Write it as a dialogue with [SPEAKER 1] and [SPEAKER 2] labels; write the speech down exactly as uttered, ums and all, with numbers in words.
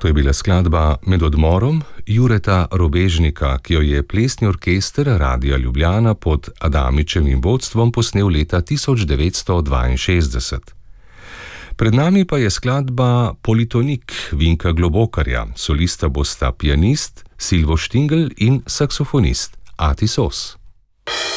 [SPEAKER 1] To je bila skladba Med odmorom Jureta Robežnika, ki jo je plesni orkester Radia Ljubljana pod Adamičevim vodstvom posnel leta tisoč devetsto dvainšestdeset. Pred nami pa je skladba Politonik Vinka Globokarja, solista bosta pianist Silvo Štingl in saksofonist Ati Sos.